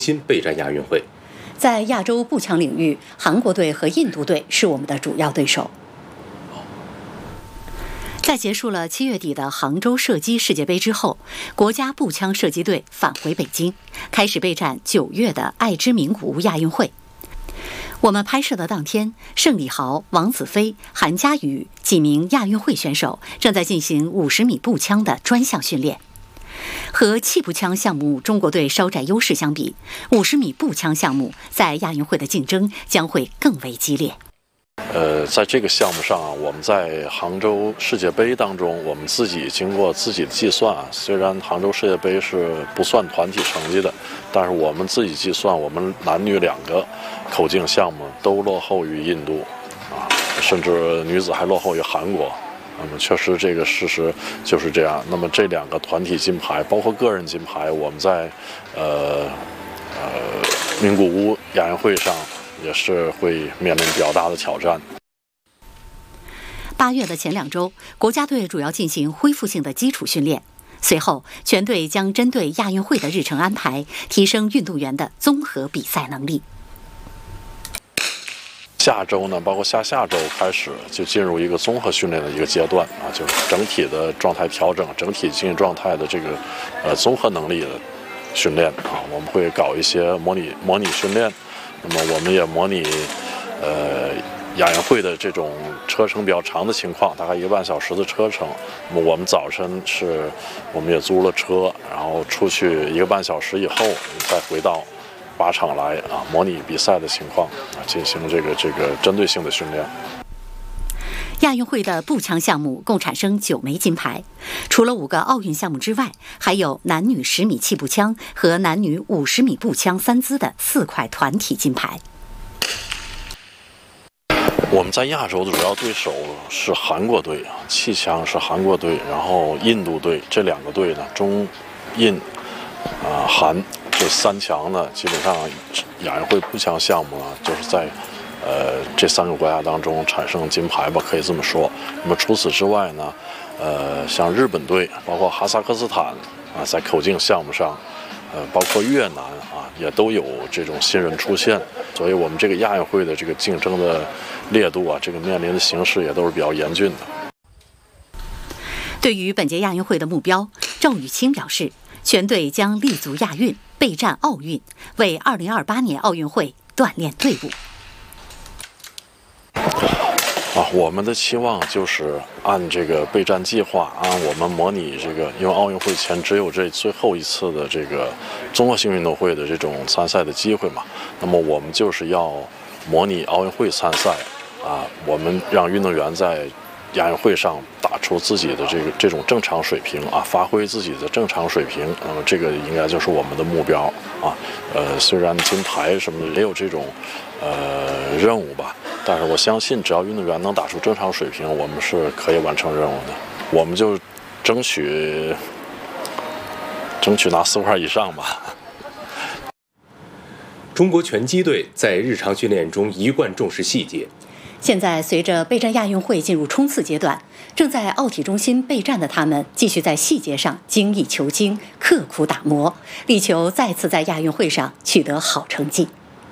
新备战亚运会。 在亚洲步枪领域，韩国队和印度队是我们的主要对手。在结束了7月底的杭州射击世界杯之后，国家步枪射击队返回北京，开始备战9月的爱之名古屋亚运会。我们拍摄的当天，盛礼豪、王子飞、韩佳宇几名亚运会选手正在进行50米步枪的专项训练。和气步枪项目中国队稍占优势相比，50米步枪项目在亚运会的竞争将会更为激烈。 在这个项目上啊，我们在杭州世界杯当中，我们自己经过自己的计算啊，虽然杭州世界杯是不算团体成绩的，但是我们自己计算，我们男女2个口径项目都落后于印度，啊，甚至女子还落后于韩国。那么确实这个事实就是这样。那么这2个团体金牌，包括个人金牌，我们在名古屋亚运会上也是会面临比较大的挑战。 8月的前2周，国家队主要进行恢复性的基础训练，随后全队将针对亚运会的日程安排，提升运动员的综合比赛能力。 下周呢，包括下周开始就进入一个综合训练的一个阶段啊，就是整体的状态调整，整体经济状态的这个综合能力的训练啊，我们会搞一些模拟训练。那么我们也模拟亚运会的这种车程比较长的情况，大概1个半小时的车程。那么我们早晨我们也租了车，然后出去1个半小时以后，再回到靶场来啊，模拟比赛的情况啊，进行这个针对性的训练。 亚运会的步枪项目共产生9枚金牌，除了5个奥运项目之外，还有男女10米气步枪和男女50米步枪3姿的4块团体金牌。 我们在亚洲的主要对手是韩国队啊，气枪是韩国队，然后印度队，这2个队呢，中印韩这3强呢，基本上亚运会步枪项目呢，就是在这3个国家当中产生金牌吧，可以这么说。那么除此之外呢，像日本队，包括哈萨克斯坦啊，在口径项目上，包括越南啊，也都有这种新人出现。所以我们这个亚运会的这个竞争的烈度啊，这个面临的形势也都是比较严峻的。 对于本届亚运会的目标，赵雨清表示，全队将立足亚运，备战奥运，为2028年奥运会锻炼队伍。 我们的期望就是按这个备战计划，按我们模拟这个，因为奥运会前只有这最后一次的这个综合性运动会的这种参赛的机会嘛，那么我们就是要模拟奥运会参赛啊，我们让运动员在亚运会上打出自己的这种正常水平啊，发挥自己的正常水平，那么这个应该就是我们的目标啊。虽然金牌什么的也有这种任务吧，但是我相信只要运动员能打出正常水平，我们是可以完成任务的。我们就争取拿4块以上吧。 中国拳击队在日常训练中一贯重视细节。 现在随着备战亚运会进入冲刺阶段，正在奥体中心备战的他们继续在细节上精益求精，刻苦打磨，力求再次在亚运会上取得好成绩。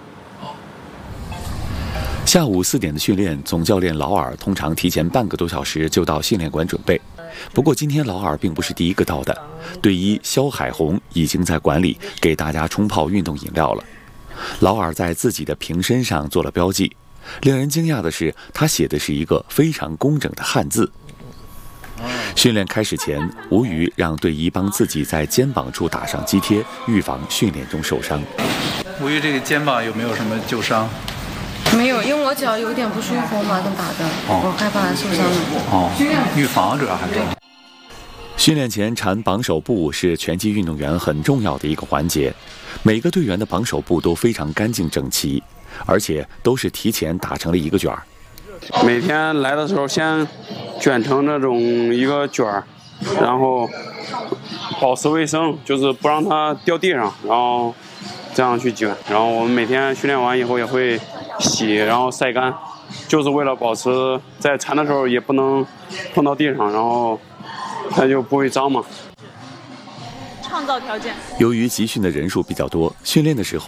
下午4点的训练，总教练劳尔通常提前半个多小时就到训练馆准备。不过今天劳尔并不是第一个到的，队医肖海红已经在馆里给大家冲泡运动饮料了。劳尔在自己的瓶身上做了标记，令人惊讶的是，他写的是一个非常工整的汉字。训练开始前，吴瑜让队医帮自己在肩膀处打上肌贴，预防训练中受伤。 吴瑜，这个肩膀有没有什么旧伤？ 没有，因为我脚有点不舒服嘛，跟打的，我害怕受伤了。 预防主要还是。 训练前缠绑手布是拳击运动员很重要的一个环节，每个队员的绑手布都非常干净整齐，而且都是提前打成了一个卷儿。 每天来的时候先卷成这种一个卷儿，然后保持卫生，就是不让它掉地上，然后这样去卷。然后我们每天训练完以后也会洗，然后晒干，就是为了保持在缠的时候也不能碰到地上，然后它就不会脏嘛。 造条件。 由于集训的人数比较多，训练的时候